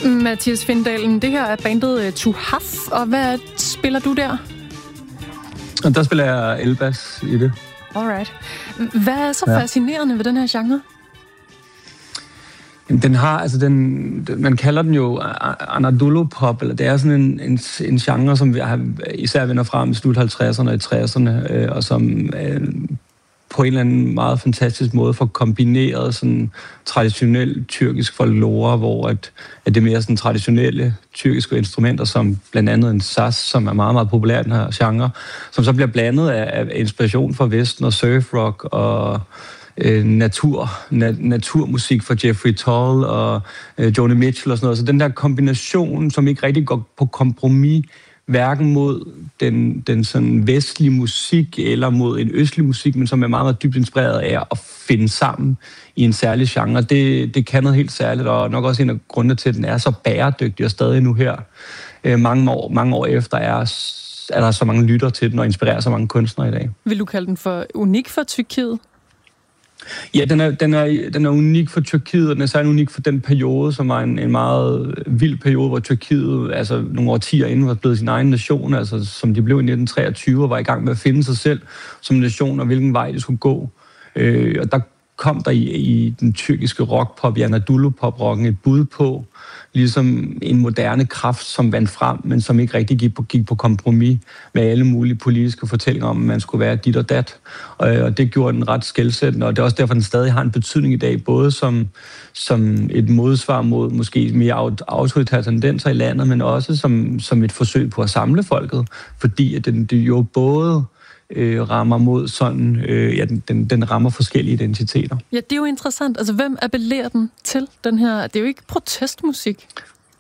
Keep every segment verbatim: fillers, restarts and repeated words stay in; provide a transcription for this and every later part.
Mathias Findalen, det her er bandet To Have, og hvad spiller du der? Og der spiller jeg elbas i det. Alright. Hvad er så ja. fascinerende ved den her genre? Den har, altså den, man kalder den jo Anadolu-pop, eller det er sådan en, en, en genre, som vi har især vender frem i slut halvtredserne og i tresserne, øh, og som øh, på en eller anden meget fantastisk måde får kombineret sådan traditionel tyrkisk folklore, hvor at, at det er mere sådan traditionelle tyrkiske instrumenter, som blandt andet en saz, som er meget, meget populær i den her genre, som så bliver blandet af, af inspiration fra Vesten og surfrock og øh, natur, na, naturmusik fra Jeffrey Tull og øh, Joni Mitchell og sådan noget. Så den der kombination, som ikke rigtig går på kompromis, hverken mod den, den sådan vestlige musik eller mod en østlig musik, men som er meget, meget dybt inspireret af at finde sammen i en særlig genre. Det, det kan noget helt særligt, og nok også en af grundene til, at den er så bæredygtig og stadig nu her. Øh, mange, år, mange år efter er, er der så mange lytter til den og inspirerer så mange kunstnere i dag. Vil du kalde den for unik for Tyrkiet? Ja, den er, den, er, den er unik for Tyrkiet, og den er særlig unik for den periode, som var en, en meget vild periode, hvor Tyrkiet, altså nogle årtier inden, var blevet sin egen nation, altså som de blev i nitten treogtyve, og var i gang med at finde sig selv som nation, og hvilken vej de skulle gå. Øh, og der kom der i, i den tyrkiske rockpop, i Anadolu-pop-rocken, et bud på, ligesom en moderne kraft, som vandt frem, men som ikke rigtig gik på, gik på kompromis med alle mulige politiske fortællinger om, at man skulle være dit og dat. Og, og det gjorde den ret skelsættende, og det er også derfor, den stadig har en betydning i dag, både som, som et modsvar mod måske mere autoritære tendenser i landet, men også som, som et forsøg på at samle folket, fordi at den, det jo både Øh, rammer mod sådan, øh, ja, den, den, den rammer forskellige identiteter. Ja, det er jo interessant. Altså, hvem appellerer den til, den her? Det er jo ikke protestmusik.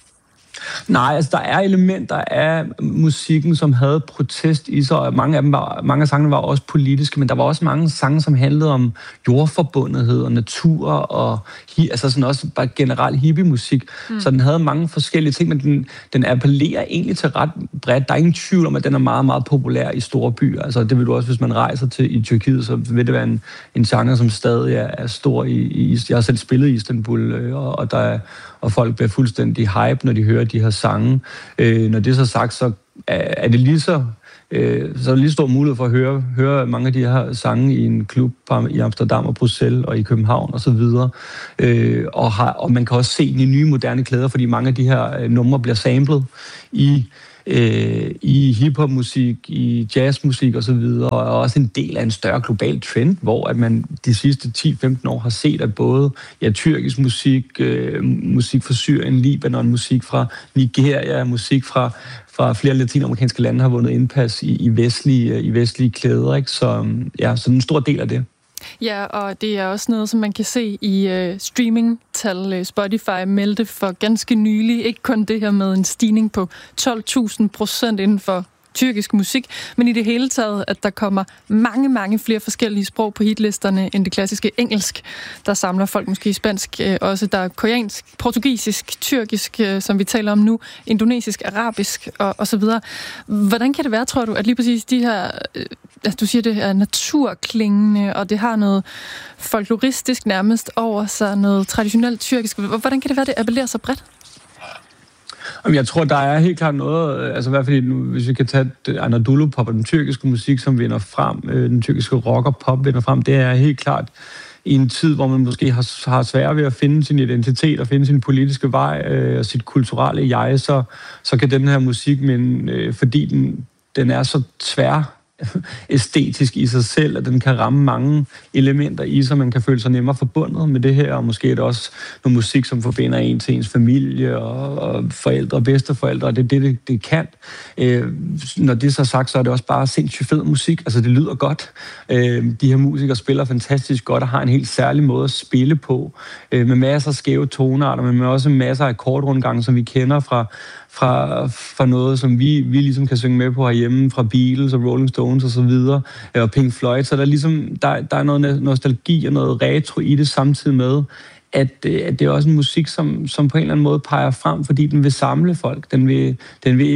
Nej, altså der er elementer af musikken, som havde protest i sig, og mange af dem var, mange af sangene var også politiske, men der var også mange sange, som handlede om jordforbundethed og natur og altså sådan også bare generelt hippie-musik. Mm. Så den havde mange forskellige ting, men den, den appellerer egentlig til ret bredt. Der er ingen tvivl om, at den er meget, meget populær i store byer. Altså det vil du også, hvis man rejser til i Tyrkiet, så vil det være en, en genre, som stadig er, er stor i, i... Jeg har selv spillet i Istanbul, øh, og, og der er og folk bliver fuldstændig hype, når de hører de her sange. Øh, når det er så sagt, så er, er det lige så, øh, så er det lige stor mulighed for at høre, høre mange af de her sange i en klub i Amsterdam og Bruxelles og i København og så videre. Øh, og, har, og man kan også se den i nye moderne klæder, fordi mange af de her øh, numre bliver samlet i Øh, i hiphop-musik, i jazzmusik og så videre, og også en del af en større global trend, hvor at man de sidste ti til femten år har set, at både ja, tyrkisk musik, øh, musik fra Syrien, Libanon, musik fra Nigeria, musik fra, fra flere latinamerikanske lande har vundet indpas i, i, vestlige, i vestlige klæder, ikke? Så ja, så en stor del af det. Ja, og det er også noget, som man kan se i øh, streamingtal. Spotify meldte for ganske nylig, ikke kun det her med en stigning på tolv tusind procent inden for tyrkisk musik, men i det hele taget, at der kommer mange, mange flere forskellige sprog på hitlisterne end det klassiske engelsk. Der samler folk måske spansk, øh, også der er koreansk, portugisisk, tyrkisk, øh, som vi taler om nu, indonesisk, arabisk og, og så videre. Hvordan kan det være, tror du, at lige præcis de her, øh, altså du siger, det er naturklingende, og det har noget folkloristisk nærmest over sig, noget traditionelt tyrkisk. Hvordan kan det være, det appellerer så bredt? Jeg tror, der er helt klart noget, altså i hvert fald nu, hvis vi kan tage Anadolu-pop og den tyrkiske musik, som vinder frem, den tyrkiske rock og pop vinder frem, det er helt klart i en tid, hvor man måske har, har svært ved at finde sin identitet og finde sin politiske vej øh, og sit kulturelle jeg, så, så kan den her musik, men øh, fordi den, den er så tvær æstetisk i sig selv, at den kan ramme mange elementer i sig, man kan føle sig nemmere forbundet med det her, og måske er det også noget musik, som forbinder en til ens familie og, og forældre og bedsteforældre, og det er det, det, det kan. Øh, når det er så sagt, så er det også bare sindssygt fed musik, altså det lyder godt. Øh, de her musikere spiller fantastisk godt og har en helt særlig måde at spille på, øh, med masser af skæve tonearter, men med også masser af akkordrundgange, som vi kender fra Fra, fra noget, som vi, vi ligesom kan synge med på herhjemme, fra Beatles og Rolling Stones og så videre, og Pink Floyd. Så der er ligesom, der, der er noget nostalgi og noget retro i det, samtidig med, at, at det er også en musik, som, som på en eller anden måde peger frem, fordi den vil samle folk. Den vil, den vil ikke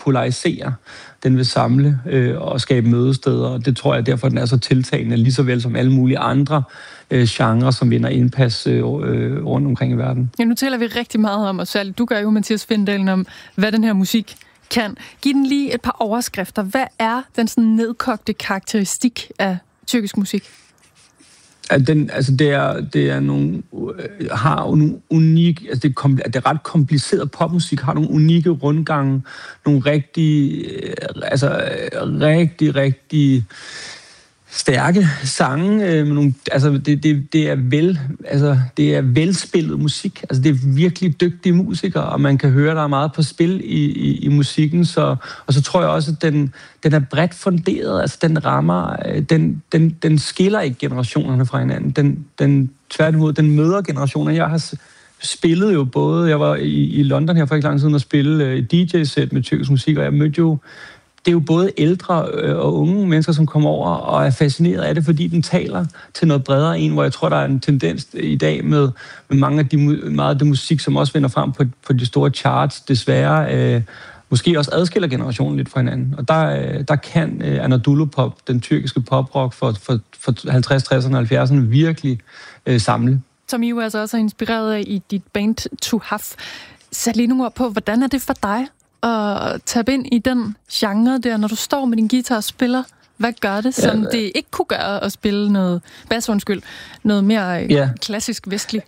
polarisere, den vil samle øh, og skabe mødesteder, og det tror jeg derfor, den er så tiltagende, lige så vel som alle mulige andre øh, genrer, som vinder indpas øh, øh, rundt omkring i verden. Ja, nu taler vi rigtig meget om, og særligt du gør jo, Mathias Findalen, om hvad den her musik kan. Giv den lige et par overskrifter. Hvad er den sådan nedkogte karakteristik af tyrkisk musik? At den, altså det er, det er nogle, øh, har nogle unikke, altså det er, kompl- det er ret kompliceret popmusik, har nogle unikke rundgange, nogle rigtig, øh, altså øh, rigtig, rigtig stærke sange, øh, med nogle, altså det, det, det er vel, altså det er velspillet musik, altså det er virkelig dygtige musikere, og man kan høre, der er meget på spil i, i, i musikken, så, og så tror jeg også, at den, den er bredt funderet, altså den rammer, den, den, den skiller ikke generationerne fra hinanden, den, den tværtimod, den møder generationer. Jeg har spillet jo både, jeg var i, i London her for ikke lang tid siden og spille et D J-sæt med tyrkisk musik, og jeg mødte jo det er jo både ældre og unge mennesker, som kommer over og er fascineret af det, fordi den taler til noget bredere en, hvor jeg tror, der er en tendens i dag med, med mange af de, meget af det musik, som også vinder frem på, på de store charts, desværre øh, måske også adskiller generationen lidt fra hinanden. Og der, der kan øh, Anadolu Pop, den tyrkiske poprock for, for, for halvtreds, tresserne og halvfjerdserne, virkelig øh, samle. Som I jo altså også er inspireret af i dit band Tuhaf. Sæt lige nogle ord på, hvordan er det for dig at tabe ind i den genre der, når du står med din guitar og spiller? Hvad gør det, som ja, det ikke kunne gøre at spille noget, bass, undskyld, noget mere ja. klassisk vestligt?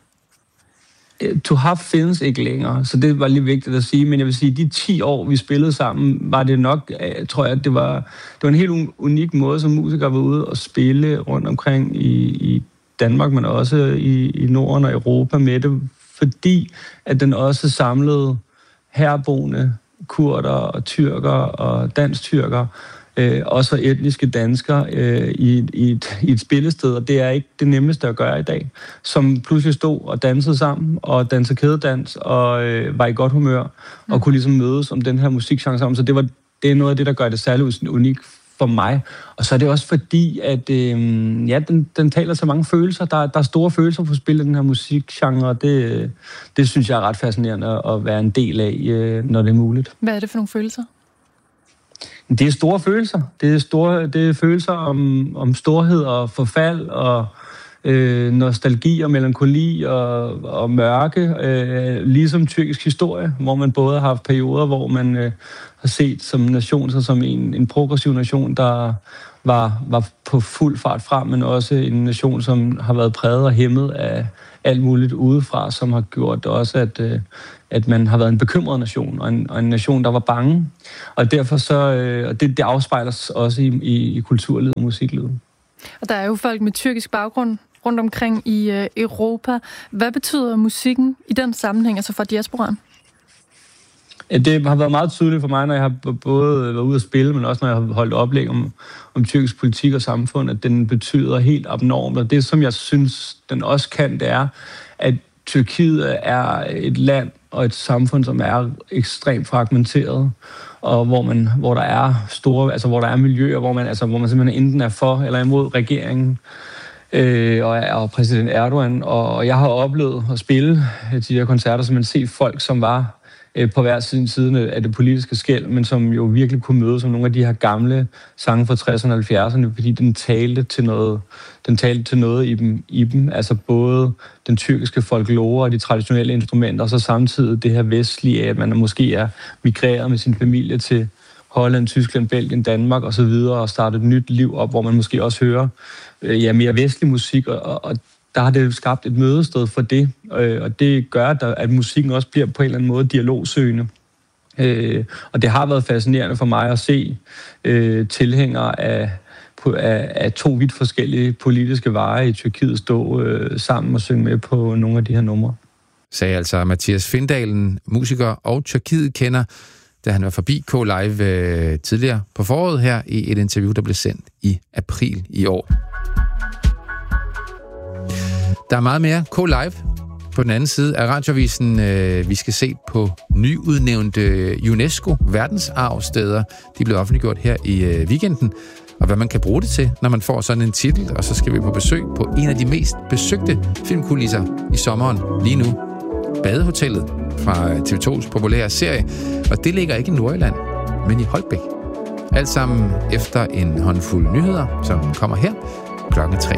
Tuhaf findes ikke længere, så det var lige vigtigt at sige, men jeg vil sige, de ti år, vi spillede sammen, var det nok, tror jeg, det var, det var en helt unik måde, som musikere var ude og spille rundt omkring i, i Danmark, men også i, i Norden og Europa med det, fordi at den også samlede herboende kurder og tyrker og dansk-tyrker, øh, også etniske danskere øh, i, i, et, i et spillested, og det er ikke det nemmeste at gøre i dag, som pludselig stod og dansede sammen, og dansede kædedans, og øh, var i godt humør, og kunne ligesom mødes om den her musikgenre sammen, så det, var, det er noget af det, der gør det særligt unikt for mig. Og så er det også fordi, at øh, ja, den, den taler så mange følelser. Der, der er store følelser for at spille den her musikgenre, og det, det synes jeg er ret fascinerende at være en del af, øh, når det er muligt. Hvad er det for nogle følelser? Det er store følelser. Det er, store, det er følelser om, om storhed og forfald, og øh, nostalgi og melankoli og, og mørke, øh, ligesom tyrkisk historie, hvor man både har haft perioder, hvor man øh, har set som nation, så som en, en progressiv nation, der var, var på fuld fart frem, men også en nation, som har været præget og hæmmet af alt muligt udefra, som har gjort også, at, øh, at man har været en bekymret nation, og en, og en nation, der var bange. Og derfor så, øh, og det, det afspejles også i, i, i kulturlivet og musiklivet. Og der er jo folk med tyrkisk baggrund rundt omkring i øh, Europa. Hvad betyder musikken i den sammenhæng, altså for diasporaen? Ja, det har været meget tydeligt for mig, når jeg har både været ude at spille, men også når jeg har holdt oplæg om, om tyrkisk politik og samfund, at den betyder helt abnormt. Og det, som jeg synes, den også kan, det er, at Tyrkiet er et land og et samfund, som er ekstremt fragmenteret, og hvor man, hvor der er store, altså hvor der er miljøer, hvor man, altså hvor man simpelthen enten er for eller imod regeringen. Øh, og, og præsident Erdogan, og jeg har oplevet at spille til de her koncerter, så man ser folk, som var øh, på hver sin side af det politiske skel, men som jo virkelig kunne møde som nogle af de her gamle sange fra tresserne og halvfjerdserne, fordi den talte til noget, den talte til noget i dem, i dem, altså både den tyrkiske folklore og de traditionelle instrumenter, og så samtidig det her vestlige, at man måske er migreret med sin familie til Holland, Tyskland, Belgien, Danmark og så videre, og starte et nyt liv op, hvor man måske også hører øh, ja, mere vestlig musik, og, og der har det skabt et mødested for det, øh, og det gør, at, der, at musikken også bliver på en eller anden måde dialogsøgende. Øh, og det har været fascinerende for mig at se øh, tilhængere af, af, af to vidt forskellige politiske veje i Tyrkiet stå øh, sammen og synge med på nogle af de her numre. Sagde altså Mathias Findalen, musiker og Tyrkiet kender, da han var forbi K-Live øh, tidligere på foråret her i et interview, der blev sendt i april i år. Der er meget mere K-Live på den anden side af radiovisen. Øh, vi skal se på nyudnævnte UNESCO verdensarvsteder. De blev offentliggjort her i øh, weekenden, og hvad man kan bruge det til, når man får sådan en titel. Og så skal vi på besøg på en af de mest besøgte filmkulisser i sommeren lige nu. Badehotellet fra T V to's populære serie, og det ligger ikke i Nordjylland. men i Holbæk. Alt sammen efter en håndfuld nyheder, som kommer her klokken tre.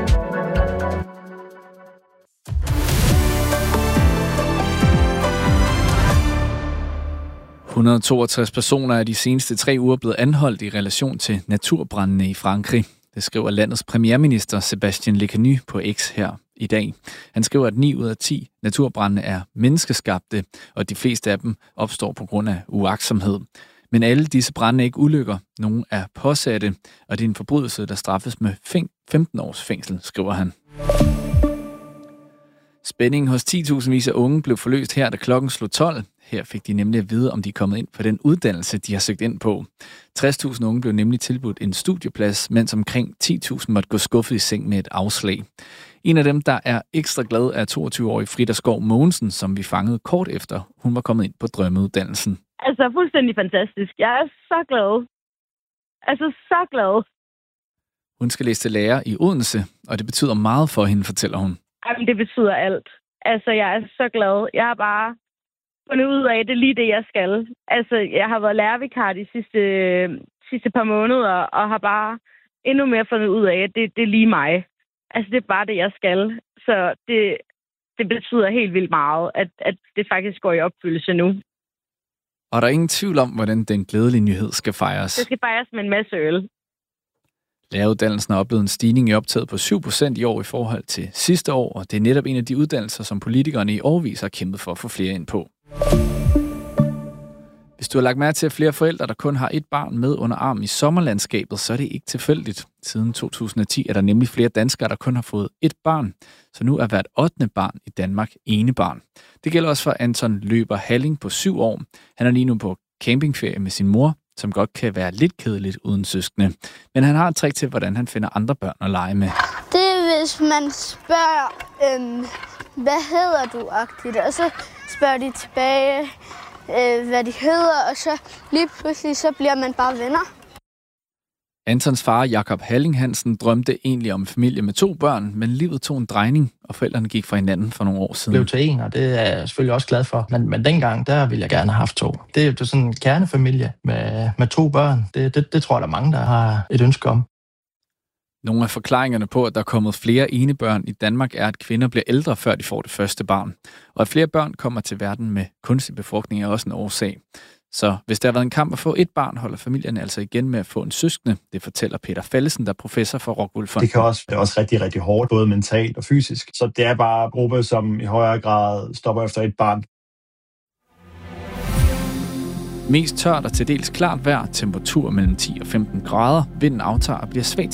et hundrede og toogtres personer er de seneste tre uger blevet anholdt i relation til naturbrandene i Frankrig. Det skriver landets premierminister Sébastien Lecornu på X her i dag. Han skriver, at ni ud af ti naturbrande er menneskeskabte, og de fleste af dem opstår på grund af uagtsomhed. Men alle disse brande er ikke ulykker. Nogle er påsatte, og det er en forbrydelse, der straffes med femten års fængsel, skriver han. Spændingen hos ti tusindvis af unge blev forløst her, da klokken slog tolv. Her fik de nemlig at vide, om de er kommet ind på den uddannelse, de har søgt ind på. tres tusind unge blev nemlig tilbudt en studieplads, mens omkring ti tusind måtte gå skuffet i seng med et afslag. En af dem, der er ekstra glad, er toogtyve-årig Frida Skov Mogensen, som vi fangede kort efter, hun var kommet ind på drømmeuddannelsen. Altså, fuldstændig fantastisk. Jeg er så glad. Altså, så glad. Hun skal læse til lærer i Odense, og det betyder meget for hende, fortæller hun. Jamen, det betyder alt. Altså, jeg er så glad. Jeg har bare fundet ud af, at det er lige det, jeg skal. Altså, jeg har været lærervikar de sidste, sidste par måneder, og har bare endnu mere fundet ud af, at det, det er lige mig. Altså, det er bare det, jeg skal. Så det, det betyder helt vildt meget, at, at det faktisk går i opfyldelse nu. Og der er ingen tvivl om, hvordan den glædelige nyhed skal fejres. Det skal fejres med en masse øl. Læreruddannelsen har oplevet en stigning i optaget på syv procent i år i forhold til sidste år, og det er netop en af de uddannelser, som politikerne i årevis har kæmpet for at få flere ind på. Hvis du har lagt mærke til, at flere forældre, der kun har et barn med under armen i sommerlandskabet, så er det ikke tilfældigt. Siden to tusind og ti er der nemlig flere danskere, der kun har fået et barn, så nu er hvert ottende barn i Danmark enebarn. Det gælder også for Anton Løber Halling på syv år. Han er lige nu på campingferie med sin mor, som godt kan være lidt kedeligt uden søskende. Men han har et trick til, hvordan han finder andre børn at lege med. Det er, hvis man spørger, øhm, hvad hedder du-agtigt, og så spørger de tilbage, øh, hvad de hedder, og så lige pludselig, så bliver man bare venner. Antons far, Jakob Halling Hansen, drømte egentlig om en familie med to børn, men livet tog en drejning, og forældrene gik fra hinanden for nogle år siden. Blev til en, og det er jeg selvfølgelig også glad for. Men, men dengang, der ville jeg gerne have haft to. Det er jo sådan en kernefamilie med, med to børn. Det, det, det tror jeg, der er mange, der har et ønske om. Nogle af forklaringerne på, at der er kommet flere enebørn i Danmark, er, at kvinder bliver ældre, før de får det første barn. Og at flere børn kommer til verden med kunstig befrugtning er også en årsag. Så hvis der har været en kamp at få et barn, holder familierne altså igen med at få en søskende. Det fortæller Peter Fallesen, der er professor for Rockwool Fonden. Det kan også være også rigtig, rigtig hårdt, både mentalt og fysisk. Så det er bare grupper, som i højere grad stopper efter et barn. Mest tørt og til dels klart vejr, temperatur mellem ti og femten grader. Vinden aftager og bliver svag